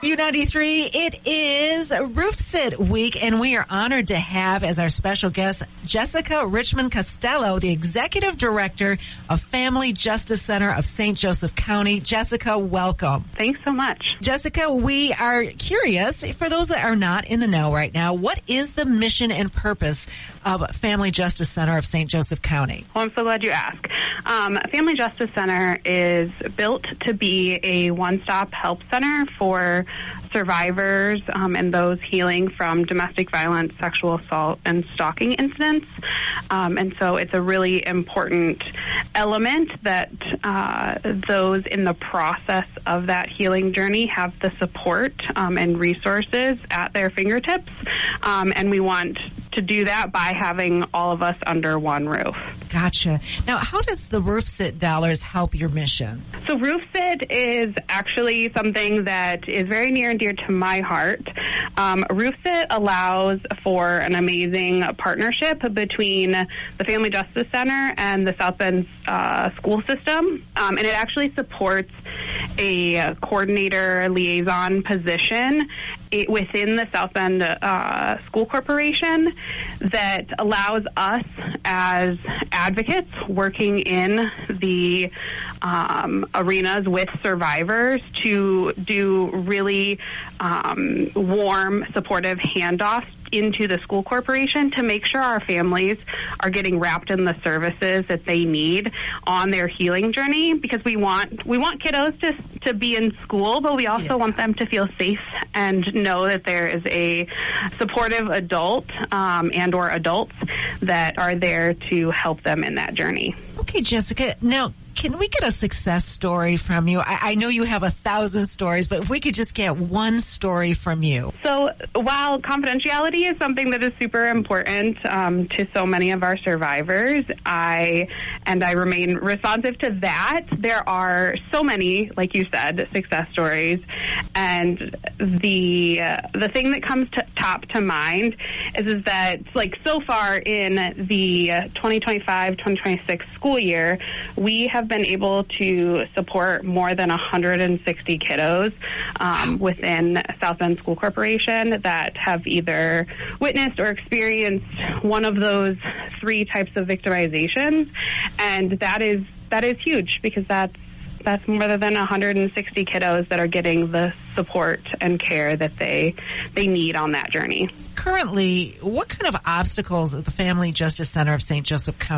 U93, it is Roof Sit Week, and we are honored to have as our special guest Jessica Richmond Costello, the Executive Director of Family Justice Center of St. Joseph County. Jessica, welcome. Thanks so much. Jessica, we are curious, for those that are not in the know right now, what is the mission and purpose of Family Justice Center of St. Joseph County? Well, I'm so glad you asked. Family Justice Center is built to be a one-stop help center for survivors and those healing from domestic violence, sexual assault, and stalking incidents. And so it's a really important element that those in the process of that healing journey have the support and resources at their fingertips. And we want to do that by having all of us under one roof. Gotcha. Now, how does the Roof Sit dollars help your mission? So Roof Sit is actually something that is very near and dear to my heart. Roof Sit allows for an amazing partnership between the Family Justice Center and the South Bend school system. And it actually supports a coordinator liaison position within the South Bend School Corporation that allows us as advocates working in the arenas with survivors to do really warm, supportive handoffs into the school corporation to make sure our families are getting wrapped in the services that they need on their healing journey, because we want kiddos to be in school, but we also want them to feel safe and know that there is a supportive adult and or adults that are there to help them in that journey. Okay, Jessica, now can we get a success story from you? I know you have 1,000 stories, but if we could just get one story from you. So while confidentiality is something that is super important to so many of our survivors, I remain responsive to that. There are so many, like you said, success stories. And the thing that comes top to mind is that, like, so far in the 2025-2026 school year, we have been able to support more than 160 kiddos within South Bend School Corporation that have either witnessed or experienced one of those three types of victimizations, and that is huge, because that's more than 160 kiddos that are getting the support and care that they need on that journey. Currently, what kind of obstacles at the Family Justice Center of St. Joseph County